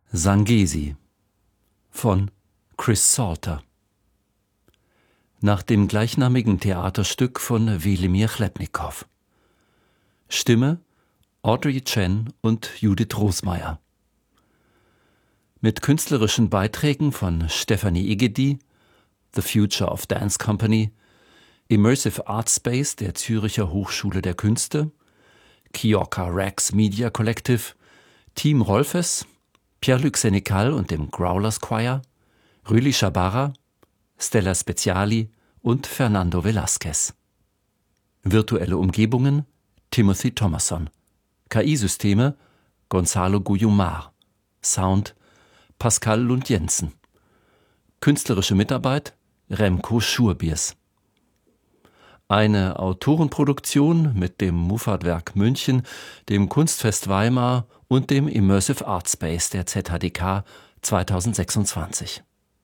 Sangesi von Chris Salter nach dem gleichnamigen Theaterstück von Wilimir Chlebnikow. Stimme Audrey Chen und Judith Rosmeier. Mit künstlerischen Beiträgen von Stefanie Igedi, The Future of Dance Company, Immersive Art Space der Zürcher Hochschule der Künste, Kioka Rex Media Collective, Team Rolfes, Pierre-Luc Sénécal und dem Growlers Choir, Rüli Schabara, Stella Speziali und Fernando Velázquez. Virtuelle Umgebungen Timothy Thomasson. KI-Systeme Gonzalo Guiomard. Sound Pascal Lund-Jensen. Künstlerische Mitarbeit Remco Schurbiers. Eine Autorenproduktion mit dem Muffatwerk München, dem Kunstfest Weimar und dem Immersive Art Space der ZHDK 2026.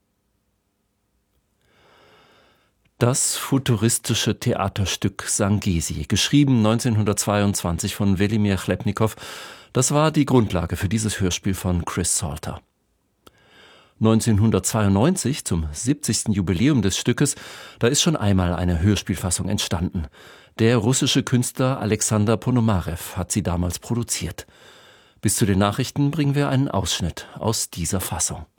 Das futuristische Theaterstück Sangesi, geschrieben 1922 von Wilimir Chlebnikow, das war die Grundlage für dieses Hörspiel von Chris Salter. 1992, zum 70. Jubiläum des Stückes, da ist schon einmal eine Hörspielfassung entstanden. Der russische Künstler Alexander Ponomarew hat sie damals produziert. Bis zu den Nachrichten bringen wir einen Ausschnitt aus dieser Fassung.